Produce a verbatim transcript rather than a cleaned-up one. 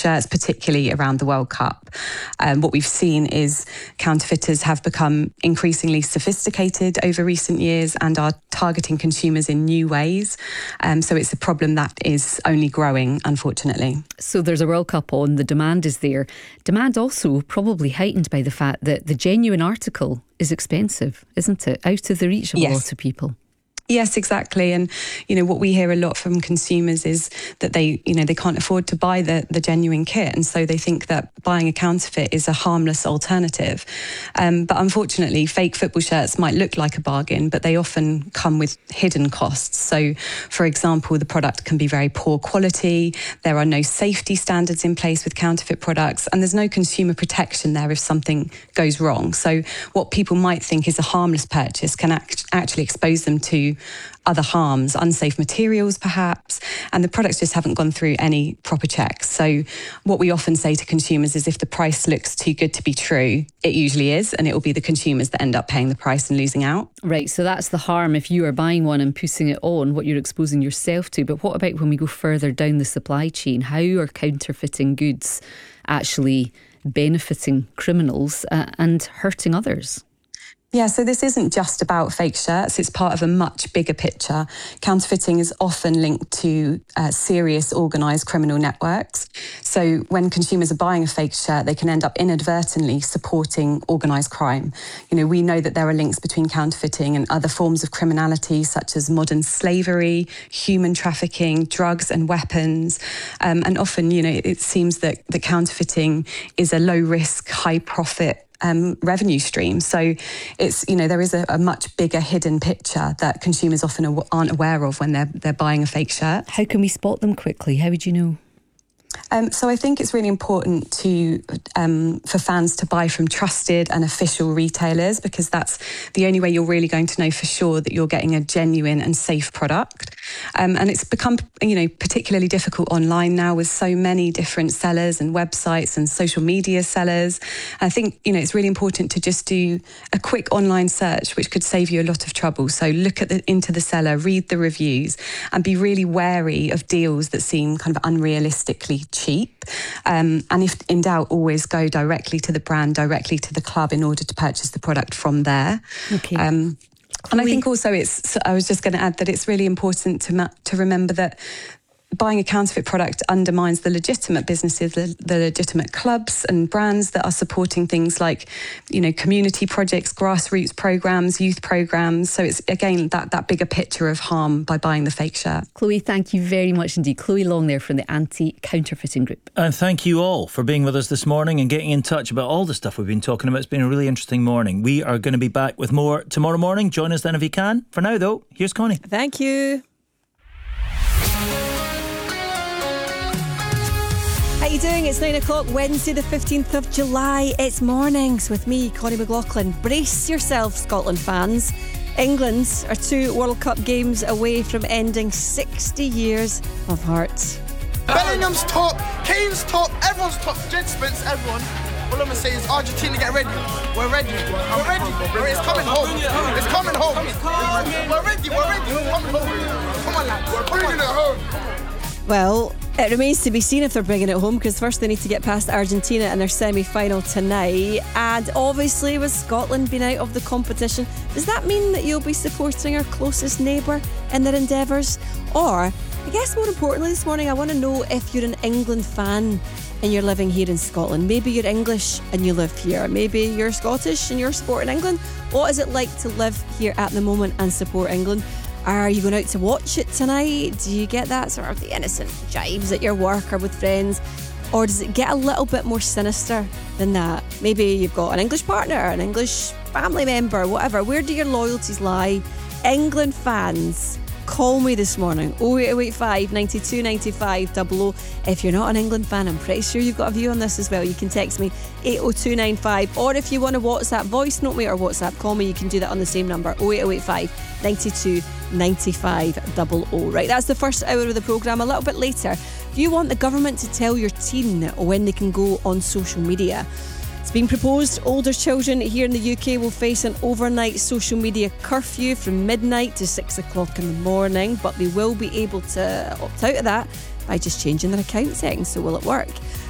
shirts, particularly around the World Cup. Um, what we've seen is counterfeiters have become increasingly sophisticated over recent years and are targeting consumers in new ways. Um, so it's a problem that is only growing, unfortunately. So there's a World Cup on, the demand is there. Demand also probably heightened by the fact that the genuine article is expensive, isn't it? Out of the reach of yes. a lot of people. Yes, exactly. And, you know, what we hear a lot from consumers is that they, you know, they can't afford to buy the, the genuine kit. And so they think that buying a counterfeit is a harmless alternative. Um, but unfortunately, fake football shirts might look like a bargain, but they often come with hidden costs. So, for example, the product can be very poor quality. There are no safety standards in place with counterfeit products, and there's no consumer protection there if something goes wrong. So what people might think is a harmless purchase can act- actually expose them to other harms, unsafe materials perhaps, and the products just haven't gone through any proper checks. So what we often say to consumers is if the price looks too good to be true, it usually is, and it will be the consumers that end up paying the price and losing out. Right, so that's the harm if you are buying one and putting it on, what you're exposing yourself to. But what about when we go further down the supply chain? How are counterfeiting goods actually benefiting criminals uh, and hurting others? Yeah, so this isn't just about fake shirts. It's part of a much bigger picture. Counterfeiting is often linked to uh, serious organised criminal networks. So when consumers are buying a fake shirt, they can end up inadvertently supporting organised crime. You know, we know that there are links between counterfeiting and other forms of criminality, such as modern slavery, human trafficking, drugs and weapons. Um, and often, you know, it seems that the counterfeiting is a low risk, high profit Um, revenue stream. So it's, you know, there is a, a much bigger hidden picture that consumers often aren't aware of when they're they're buying a fake shirt. How can we spot them quickly? How would you know? Um, so I think it's really important to um, for fans to buy from trusted and official retailers, because that's the only way you're really going to know for sure that you're getting a genuine and safe product. Um, and it's become, you know, particularly difficult online now with so many different sellers and websites and social media sellers. I think, you know, it's really important to just do a quick online search, which could save you a lot of trouble. So look at the, into the seller, read the reviews, and be really wary of deals that seem kind of unrealistically cheap. Um, and if in doubt, always go directly to the brand, directly to the club in order to purchase the product from there. Okay. Um, and I think also it's, I was just going to add that it's really important to ma- to remember that buying a counterfeit product undermines the legitimate businesses, the, the legitimate clubs and brands that are supporting things like, you know, community projects, grassroots programs, youth programs. So it's, again, that, that bigger picture of harm by buying the fake shirt. Chloe, thank you very much indeed. Chloe Long there from the Anti-Counterfeiting Group. And thank you all for being with us this morning and getting in touch about all the stuff we've been talking about. It's been a really interesting morning. We are going to be back with more tomorrow morning. Join us then if you can. For now, though, here's Connie. Thank you. How you doing? It's nine o'clock, Wednesday the fifteenth of July. It's mornings with me, Connie McLaughlin. Brace yourself, Scotland fans. England are two World Cup games away from ending sixty years of hearts. Bellingham's top, Kane's top, everyone's top, Jed Spence, everyone. All I'm going to say is Argentina, get ready. We're ready. We're ready. We're, it's coming home. It's coming home. We're ready. We're ready. It's coming home. Come on, lads. We're bringing it home. Well, it remains to be seen if they're bringing it home, because first they need to get past Argentina in their semi-final tonight. And obviously with Scotland being out of the competition, does that mean that you'll be supporting our closest neighbour in their endeavours? Or, I guess more importantly this morning, I want to know if you're an England fan and you're living here in Scotland. Maybe you're English and you live here. Maybe you're Scottish and you're supporting England. What is it like to live here at the moment and support England? Are you going out to watch it tonight? Do you get that sort of the innocent jibes at your work or with friends? Or does it get a little bit more sinister than that? Maybe you've got an English partner, an English family member, whatever. Where do your loyalties lie? England fans, call me this morning. oh eight oh eight five, nine two nine five, double oh. If you're not an England fan, I'm pretty sure you've got a view on this as well. You can text me eight oh two nine five, or if you want to WhatsApp voice note me or WhatsApp call me, you can do that on the same number, oh eight oh eight five, nine two nine five, double oh. Right, that's the first hour of the programme. A little bit later, do you want the government to tell your teen when they can go on social media? It's been proposed older children here in the U K will face an overnight social media curfew from midnight to six o'clock in the morning, but they will be able to opt out of that by just changing their account settings. So will it work?